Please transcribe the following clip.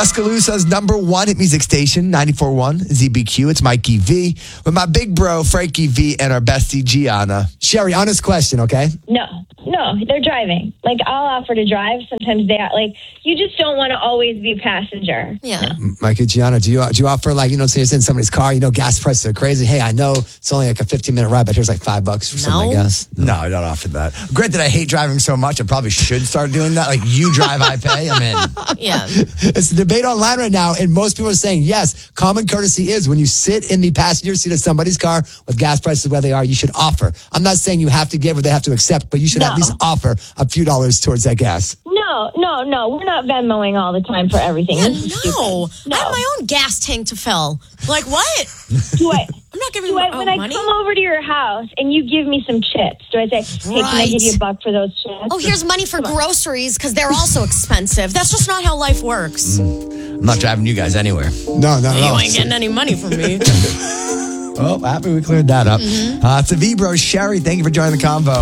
Tuscaloosa's number one hit music station, 94.1 ZBQ. It's Mikey V with my big bro, Frankie V, and our bestie, Gianna. Sherry, honest question, okay? No, they're driving. Like, I'll offer to drive. Sometimes you just don't want to always be a passenger. Yeah. Mikey, Gianna, do you offer, say you're in somebody's car, gas prices are crazy. Hey, I know it's only like a 15-minute ride, but here's like $5 for something, I guess. No, I don't offer that. Granted, I hate driving so much, I probably should start doing that. Like, you drive, I pay, I'm in. Yeah. It's a debate online right now, and most people are saying, yes, common courtesy is when you sit in the passenger seat of somebody's car with gas prices where they are, you should offer. I'm not saying you have to give or they have to accept, but you should at least offer a few dollars towards that gas. No. We're not Venmoing all the time for everything. Yeah, This is no. stupid. I have my own gas tank to fill. Like, what? I'm not giving when money. I come over to your house and you give me some chips, do I say, hey, can I give you $1 for those chips? Oh, here's money for groceries because they're also expensive. That's just not how life works. I'm not driving you guys anywhere. No, not at all. You ain't getting any money from me. Well, happy we cleared that up. To V-Bro, Sherry, thank you for joining the convo.